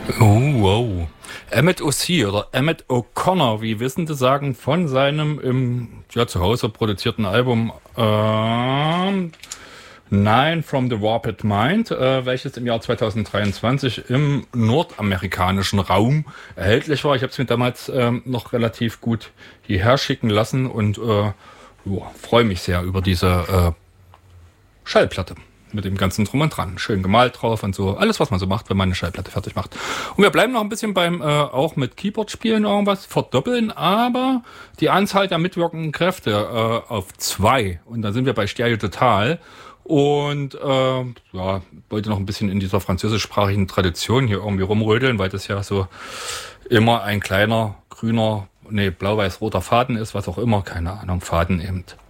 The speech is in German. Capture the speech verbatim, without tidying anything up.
Oh, wow. Emmett O'C oder Emmett O'Connor, wie Wissende sagen, von seinem im ja, zu Hause produzierten Album ähm, Nine from the Warped Mind, äh, welches im Jahr zweitausenddreiundzwanzig im nordamerikanischen Raum erhältlich war. Ich habe es mir damals ähm, noch relativ gut hierher schicken lassen und äh, freue mich sehr über diese äh, Schallplatte. Mit dem ganzen Drum und Dran. Schön gemalt drauf und so. Alles, was man so macht, wenn man eine Schallplatte fertig macht. Und wir bleiben noch ein bisschen beim, äh, auch mit Keyboard-Spielen irgendwas verdoppeln, aber die Anzahl der mitwirkenden Kräfte äh, auf zwei. Und dann sind wir bei Stereo Total. Und äh, ja, wollte noch ein bisschen in dieser französischsprachigen Tradition hier irgendwie rumrödeln, weil das ja so immer ein kleiner, grüner, nee, blau-weiß-roter Faden ist, was auch immer, keine Ahnung, Faden eben